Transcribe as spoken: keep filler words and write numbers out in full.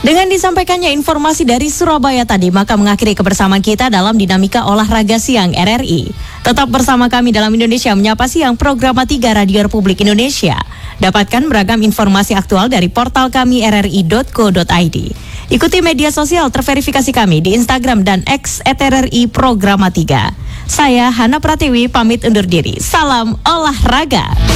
Dengan disampaikannya informasi dari Surabaya tadi, maka mengakhiri kebersamaan kita dalam Dinamika Olahraga Siang R R I. Tetap bersama kami dalam Indonesia Menyapa Siang, program tiga Radio Republik Indonesia. Dapatkan beragam informasi aktual dari portal kami r r i dot co dot i d. Ikuti media sosial terverifikasi kami di Instagram dan X at R R I Programa tiga. Saya Hana Pratiwi pamit undur diri. Salam olahraga.